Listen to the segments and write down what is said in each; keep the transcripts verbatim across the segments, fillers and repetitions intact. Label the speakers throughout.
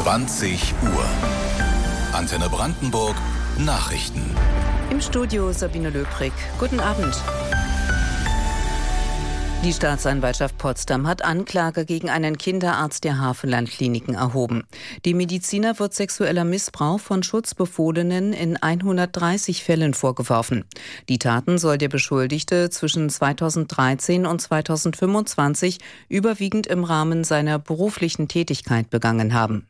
Speaker 1: zwanzig Uhr. Antenne Brandenburg Nachrichten.
Speaker 2: Im Studio Sabine Löbrig. Guten Abend. Die Staatsanwaltschaft Potsdam hat Anklage gegen einen Kinderarzt der Havelland-Kliniken erhoben. Dem Mediziner wird sexueller Missbrauch von Schutzbefohlenen in hundertdreißig Fällen vorgeworfen. Die Taten soll der Beschuldigte zwischen zweitausenddreizehn und zweitausendfünfundzwanzig überwiegend im Rahmen seiner beruflichen Tätigkeit begangen haben.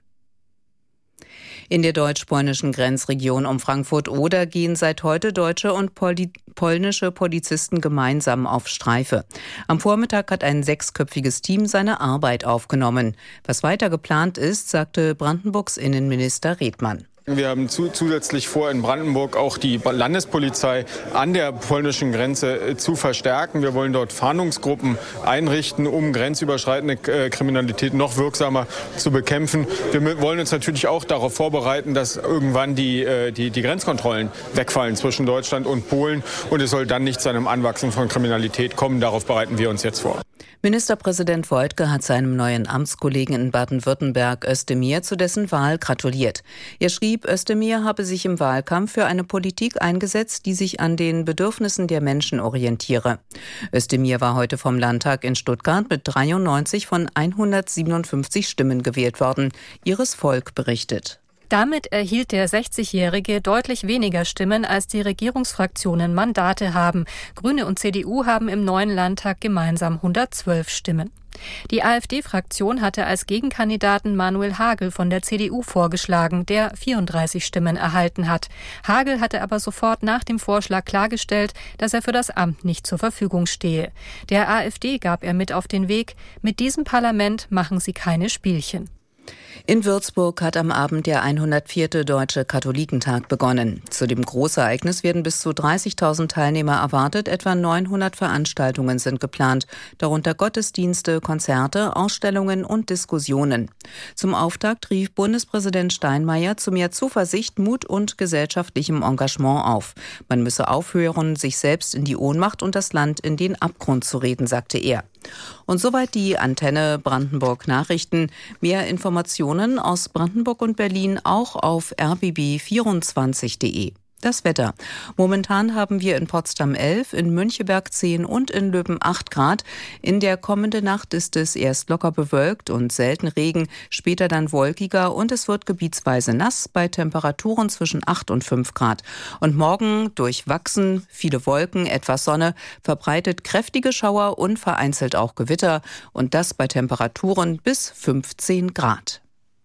Speaker 2: In der deutsch-polnischen Grenzregion um Frankfurt-Oder gehen seit heute deutsche und pol- polnische Polizisten gemeinsam auf Streife. Am Vormittag hat ein sechsköpfiges Team seine Arbeit aufgenommen. Was weiter geplant ist, sagte Brandenburgs Innenminister Redmann.
Speaker 3: Wir haben zu, zusätzlich vor, in Brandenburg auch die Landespolizei an der polnischen Grenze äh, zu verstärken. Wir wollen dort Fahndungsgruppen einrichten, um grenzüberschreitende äh, Kriminalität noch wirksamer zu bekämpfen. Wir wollen uns natürlich auch darauf vorbereiten, dass irgendwann die, äh, die, die Grenzkontrollen wegfallen zwischen Deutschland und Polen. Und es soll dann nicht zu einem Anwachsen von Kriminalität kommen. Darauf bereiten wir uns jetzt vor.
Speaker 2: Ministerpräsident Woidke hat seinem neuen Amtskollegen in Baden-Württemberg Özdemir zu dessen Wahl gratuliert. Er schrieb, Özdemir habe sich im Wahlkampf für eine Politik eingesetzt, die sich an den Bedürfnissen der Menschen orientiere. Özdemir war heute vom Landtag in Stuttgart mit dreiundneunzig von hundertsiebenundfünfzig Stimmen gewählt worden. Ihres Volk berichtet.
Speaker 4: Damit erhielt der sechzigjährige deutlich weniger Stimmen, als die Regierungsfraktionen Mandate haben. Grüne und C D U haben im neuen Landtag gemeinsam hundertzwölf Stimmen. Die AfD-Fraktion hatte als Gegenkandidaten Manuel Hagel von der C D U vorgeschlagen, der vierunddreißig Stimmen erhalten hat. Hagel hatte aber sofort nach dem Vorschlag klargestellt, dass er für das Amt nicht zur Verfügung stehe. Der AfD gab er mit auf den Weg: Mit diesem Parlament machen sie keine Spielchen.
Speaker 2: In Würzburg hat am Abend der hundertvierte Deutsche Katholikentag begonnen. Zu dem Großereignis werden bis zu dreißigtausend Teilnehmer erwartet. Etwa neunhundert Veranstaltungen sind geplant, darunter Gottesdienste, Konzerte, Ausstellungen und Diskussionen. Zum Auftakt rief Bundespräsident Steinmeier zu mehr Zuversicht, Mut und gesellschaftlichem Engagement auf. Man müsse aufhören, sich selbst in die Ohnmacht und das Land in den Abgrund zu reden, sagte er. Und soweit die Antenne Brandenburg Nachrichten. Mehr Informationen aus Brandenburg und Berlin auch auf r b b vierundzwanzig punkt de. Das Wetter. Momentan haben wir in Potsdam elf, in Müncheberg zehn und in Löben acht Grad. In der kommenden Nacht ist es erst locker bewölkt und selten Regen, später dann wolkiger und es wird gebietsweise nass bei Temperaturen zwischen acht und fünf Grad. Und morgen durchwachsen, viele Wolken, etwas Sonne, verbreitet kräftige Schauer und vereinzelt auch Gewitter und das bei Temperaturen bis fünfzehn Grad.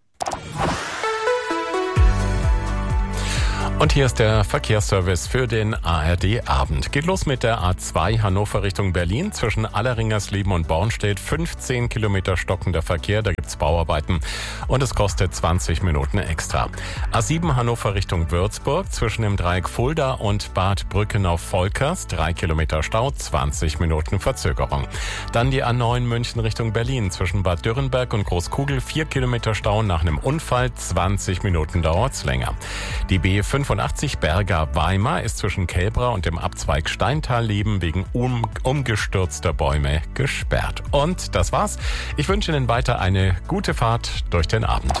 Speaker 5: Und hier ist der Verkehrsservice für den A R D-Abend. Geht los mit der A zwei Hannover Richtung Berlin. Zwischen Alleringersleben und Bornstedt fünfzehn Kilometer stockender Verkehr. Da gibt's Bauarbeiten und es kostet zwanzig Minuten extra. A sieben Hannover Richtung Würzburg. Zwischen dem Dreieck Fulda und Bad Brückenau-Volkers. drei Kilometer Stau, zwanzig Minuten Verzögerung. Dann die A neun München Richtung Berlin. Zwischen Bad Dürrenberg und Großkugel vier Kilometer Stau nach einem Unfall. zwanzig Minuten dauert's länger. Die B fünfundachtzig Berger-Weimar ist zwischen Kelbra und dem Abzweig Steintal-Leben wegen um, umgestürzter Bäume gesperrt. Und das war's. Ich wünsche Ihnen weiter eine gute Fahrt durch den Abend.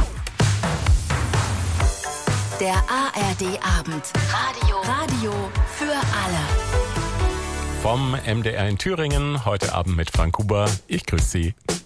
Speaker 6: Der A R D-Abend. Radio. Radio für alle.
Speaker 5: Vom M D R in Thüringen, heute Abend mit Frank Huber. Ich grüße Sie.